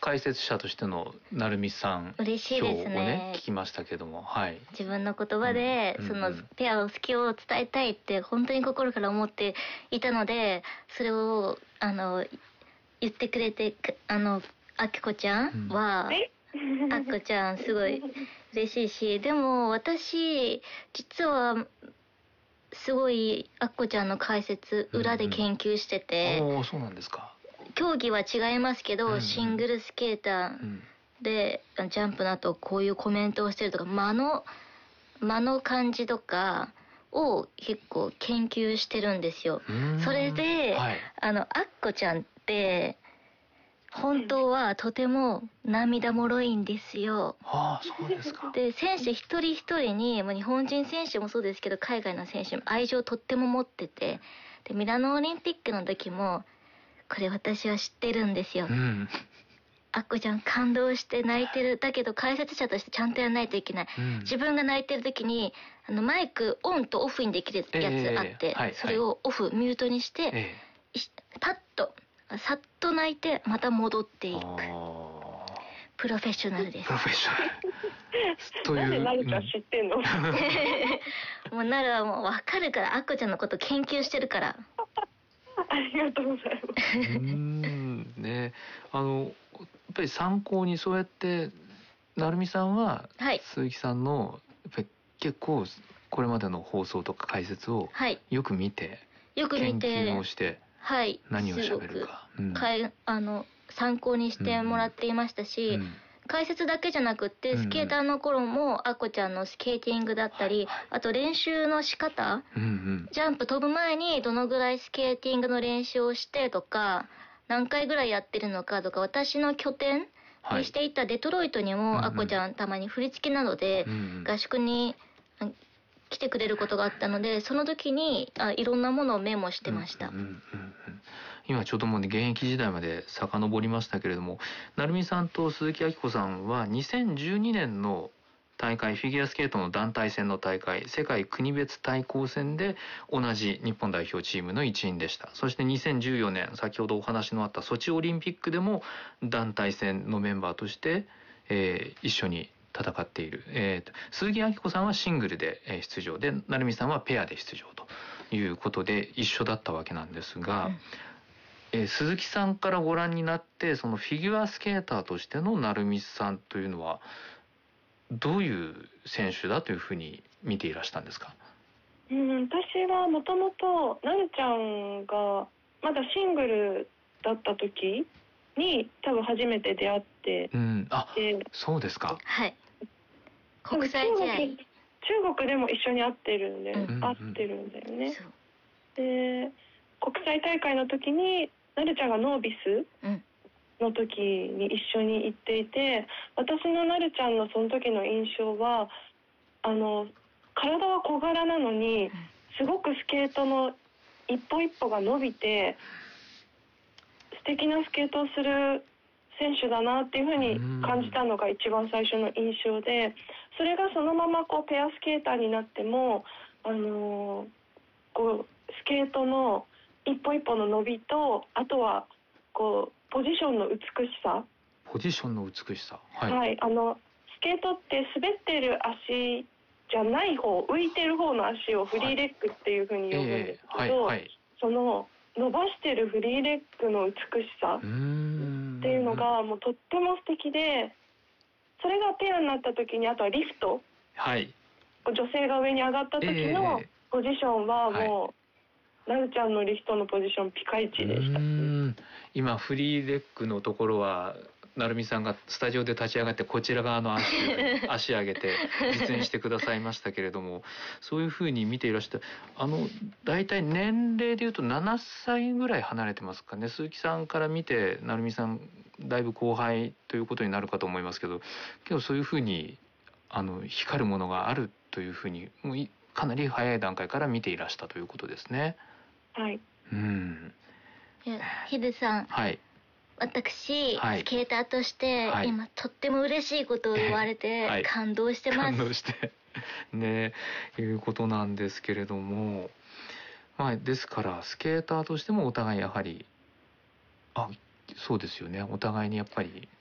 解説者としての成美さん嬉しいです今日をね聞きましたけども、はい、 自分の言葉で、そのペアを好きを伝えたいって本当に心から思っていたので、それを言ってくれてあきこちゃんは、あっこちゃんすごい嬉しいし、でも私実はすごいあっこちゃんの解説裏で研究してて、 そうなんですか。 競技は違いますけど、シングルスケーターで、ジャンプの後こういうコメントをしてるとか、間の感じとかを結構研究してるんですよ。それで、あっこちゃんって本当はとても涙もろいんですよ。 そうですか。 で、選手一人一人に、日本人選手もそうですけど海外の選手も愛情をとっても持ってて、でミラノオリンピックの時もこれ私は知ってるんですよ。あっこちゃん感動して泣いてる。だけど解説者としてちゃんとやらないといけない。自分が泣いてる時にマイクオンとオフにできるやつあって、それをオフミュートにして、パッとさっと泣いてまた戻っていく。プロフェッショナルです。 プロフェッショナルという。なんでなるちゃん知ってんの？もうなるはもう分かるから、あっこちゃんのこと研究してるから。 ありがとうございます。 ね、やっぱり参考にそうやって成美さんは、鈴木さんのやっぱり結構これまでの放送とか解説をよく見て、研究をして、何を喋るか、 参考にしてもらっていましたし、解説だけじゃなくってスケーターの頃もあっこちゃんのスケーティングだったり、あと練習の仕方、ジャンプ飛ぶ前にどのぐらいスケーティングの練習をしてとか、何回ぐらいやってるのかとか、私の拠点にしていたデトロイトにもあっこちゃんたまに振り付けなどで合宿に来てくれることがあったので、その時にいろんなものをメモしてました。 今ちょうどもうね現役時代まで遡りましたけれども、成美さんと鈴木明子さんは2012年の大会、フィギュアスケートの団体戦の大会、世界国別対抗戦で同じ日本代表チームの一員でした。そして2014年、先ほどお話のあったソチオリンピックでも団体戦のメンバーとして、一緒に戦っている、鈴木明子さんはシングルで出場で、成美さんはペアで出場ということで一緒だったわけなんですが、鈴木さんからご覧になって、そのフィギュアスケーターとしての成美さんというのはどういう選手だというふうに見ていらしたんですか？ 私はもともとなるちゃんがまだシングルだった時に多分初めて出会って、 そうですか。 はい。国際試合。 中国でも一緒に会ってるんだよね。で、国際大会の時になるちゃんがノービスの時に一緒に行っていて、私のなるちゃんのその時の印象は体は小柄なのにすごくスケートの一歩一歩が伸びて素敵なスケートをする選手だなっていうふうに感じたのが一番最初の印象で、それがそのままペアスケーターになってもスケートの一歩一歩の伸びと、あとはポジションの美しさ。 ポジションの美しさ。 スケートって滑ってる足じゃない方、浮いてる方の足をフリーレッグっていうふうに呼ぶんですけど、その伸ばしてるフリーレッグの美しさっていうのがもうとっても素敵で、それがペアになった時に、あとはリフト、女性が上に上がった時のポジションはもう、なるちゃんのリフトのポジションピカイチでした。 今フリーレッグのところは成美さんがスタジオで立ち上がってこちら側の足上げて実演してくださいましたけれども、そういうふうに見ていらして、だいたい年齢でいうと7歳ぐらい離れてますかね。鈴木さんから見て成美さんだいぶ後輩ということになるかと思いますけど、そういうふうに光るものがあるというふうにもうかなり早い段階から見ていらしたということですね。 ヒデさん、私、スケーターとして今とっても嬉しいことを言われて感動してます。 感動してね、いうことなんですけれども、ですからスケーターとしてもお互いやはりそうですよね、お互いにやっぱり